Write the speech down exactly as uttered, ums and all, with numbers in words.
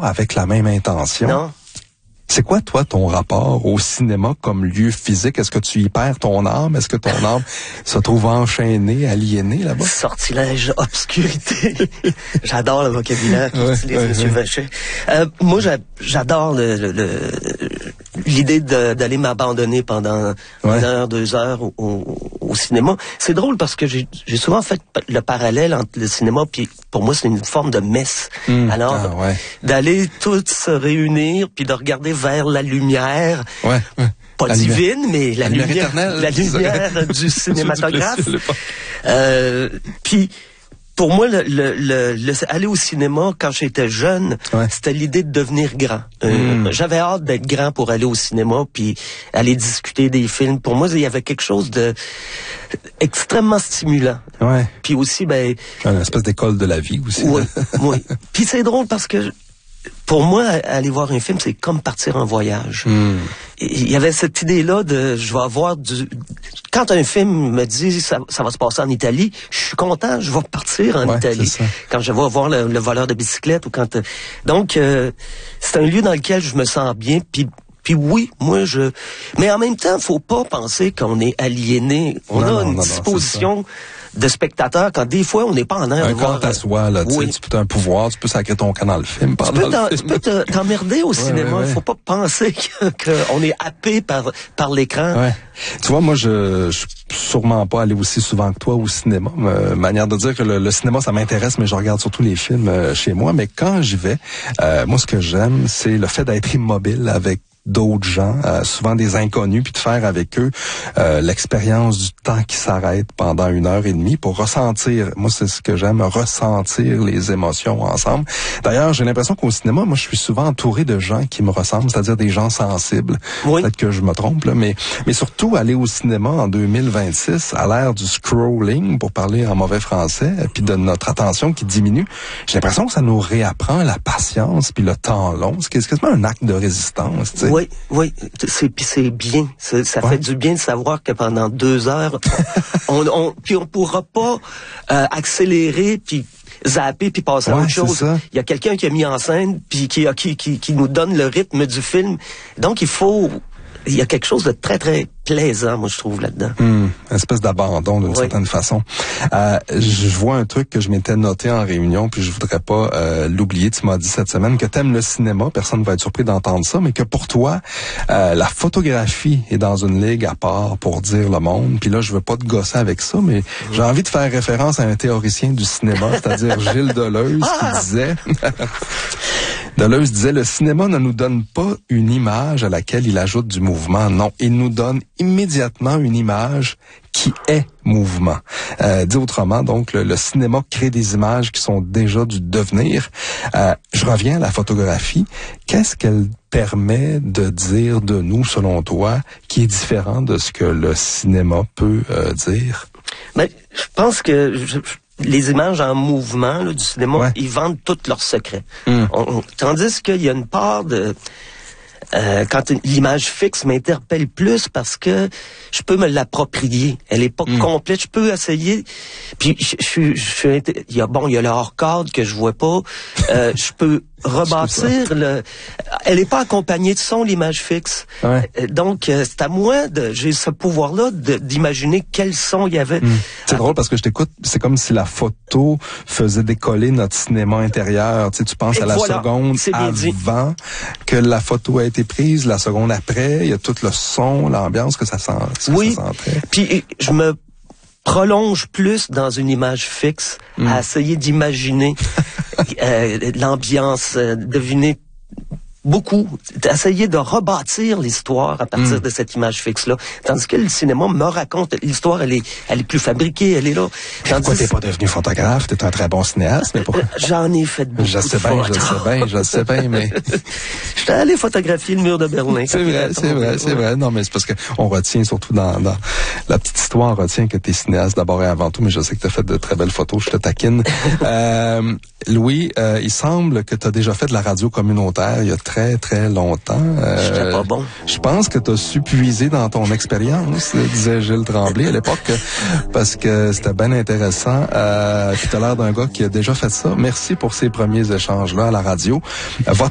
avec la même intention. Non. C'est quoi, toi, ton rapport au cinéma comme lieu physique? Est-ce que tu y perds ton âme? Est-ce que ton âme se trouve enchaînée, aliénée là-bas? Sortilège, obscurité. J'adore le vocabulaire qu'utilise ouais, M. ouais. Vachet. Euh, moi, j'a, j'adore le, le, le, l'idée de, d'aller m'abandonner pendant ouais. une heure, deux heures au, au, au cinéma. C'est drôle parce que j'ai, j'ai souvent fait le parallèle entre le cinéma puis pour moi, c'est une forme de messe. Mmh, Alors, ah, ouais. d'aller tous se réunir puis de regarder vers la lumière. Ouais, ouais. Pas la divine, lumière, mais la, la lumière, lumière éternelle, la lumière du cinématographe. Du euh, puis, pour moi, le, le, le, le, aller au cinéma, quand j'étais jeune, ouais. c'était l'idée de devenir grand. Euh, mm. J'avais hâte d'être grand pour aller au cinéma, puis aller discuter des films. Pour moi, il y avait quelque chose de extrêmement stimulant. Ouais. Puis aussi, ben... une espèce d'école de la vie aussi. Oui, oui. Puis c'est drôle parce que pour moi, aller voir un film, c'est comme partir en voyage. Mm. Il y avait cette idée-là de, je vais avoir du... Quand un film me dit, ça, ça va se passer en Italie, je suis content, je vais partir en ouais, Italie. Quand je vais voir le, le voleur de bicyclette ou quand... Euh... Donc, euh, c'est un lieu dans lequel je me sens bien, puis... Puis oui, moi je... Mais en même temps, faut pas penser qu'on est aliéné. On non, a non, une non, disposition... Non, de spectateurs quand des fois on n'est pas en air un de voir... quant à soi, là, oui. tu peux as un pouvoir, tu peux sacrer ton camp dans le film pendant tu peux le film. Tu peux te, t'emmerder au ouais, cinéma, ouais, ouais. Faut pas penser que, qu'on est happé par, par l'écran. Ouais. Tu vois, moi, je, je suis sûrement pas allé aussi souvent que toi au cinéma. Euh, manière de dire que le, le cinéma, ça m'intéresse, mais je regarde surtout les films euh, chez moi. Mais quand j'y vais, euh, moi, ce que j'aime, c'est le fait d'être immobile avec d'autres gens, euh, souvent des inconnus, puis de faire avec eux euh, l'expérience du temps qui s'arrête pendant une heure et demie pour ressentir, moi c'est ce que j'aime, ressentir les émotions ensemble. D'ailleurs, j'ai l'impression qu'au cinéma, moi je suis souvent entouré de gens qui me ressemblent, c'est-à-dire des gens sensibles. Oui. Peut-être que je me trompe, là, mais, mais surtout aller au cinéma en deux mille vingt-six, à l'ère du scrolling, pour parler en mauvais français, puis de notre attention qui diminue, j'ai l'impression que ça nous réapprend la patience puis le temps long, ce qui est quasiment un acte de résistance, tu sais. Oui, oui, c'est puis c'est bien, c'est, ça ouais. fait du bien de savoir que pendant deux heures, on, on puis on pourra pas euh, accélérer puis zapper puis passer ouais, à autre chose. Il y a quelqu'un qui a mis en scène puis qui, qui qui qui nous donne le rythme du film. Donc il faut, il y a quelque chose de très très plaisant, moi je trouve là-dedans. Hum, une espèce d'abandon d'une oui. certaine façon. Euh, je vois un truc que je m'étais noté en réunion, puis je voudrais pas euh, l'oublier. Tu m'as dit cette semaine que t'aimes le cinéma, personne ne va être surpris d'entendre ça, mais que pour toi, euh, la photographie est dans une ligue à part pour dire le monde. Puis là, je veux pas te gosser avec ça, mais mmh. j'ai envie de faire référence à un théoricien du cinéma, c'est-à-dire Gilles Deleuze, ah! qui disait... Deleuze disait, le cinéma ne nous donne pas une image à laquelle il ajoute du mouvement. Non, il nous donne immédiatement une image qui est mouvement. Euh, dit autrement, donc, le, le cinéma crée des images qui sont déjà du devenir. Euh, je reviens à la photographie. Qu'est-ce qu'elle permet de dire de nous, selon toi, qui est différent de ce que le cinéma peut euh, dire? Ben, je pense que... Je, je... les images en mouvement là, du cinéma, ouais. ils vendent tous leurs secrets. Mm. On, on, tandis qu'il y a une part de... Euh, quand une, l'image fixe m'interpelle plus parce que je peux me l'approprier. Elle est pas mm. complète. Je peux essayer. Puis je, je, je, je il y a bon, il y a le hors cadre que je vois pas. Euh, je peux rebâtir le. Elle est pas accompagnée de son l'image fixe. Ouais. Donc euh, c'est à moi de. J'ai ce pouvoir-là de, d'imaginer quel son il y avait. Mm. C'est ah, drôle parce que je t'écoute. C'est comme si la photo faisait décoller notre cinéma intérieur. Tu sais, tu penses à la voilà, seconde avant que la photo a été prise, la seconde après, il y a tout le son, l'ambiance que ça sent. Que oui. Ça sentait. Puis je me prolonge plus dans une image fixe mm. à essayer d'imaginer euh, l'ambiance, euh, deviner beaucoup, essayer de rebâtir l'histoire à partir mm. de cette image fixe-là. Tandis que le cinéma me raconte, l'histoire, elle est, elle est plus fabriquée, elle est là. Tandis pourquoi t'es pas devenu photographe? T'es un très bon cinéaste, mais pourquoi? J'en ai fait beaucoup je sais de bien, je sais bien, je sais bien, mais... J'étais allé photographier le mur de Berlin. C'est vrai, c'est vrai, c'est vrai. Non, mais c'est parce que on retient, surtout dans, dans la petite histoire, on retient que t'es cinéaste d'abord et avant tout, mais je sais que t'as fait de très belles photos, je te taquine. euh, Louis, euh, il semble que t'as déjà fait de la radio communautaire il y a très, très longtemps. Euh, J'étais pas bon. Je pense que t'as su puiser dans ton expérience, disait Gilles Tremblay à l'époque, parce que c'était bien intéressant. Euh, puis t'as l'air d'un gars qui a déjà fait ça. Merci pour ces premiers échanges-là à la radio.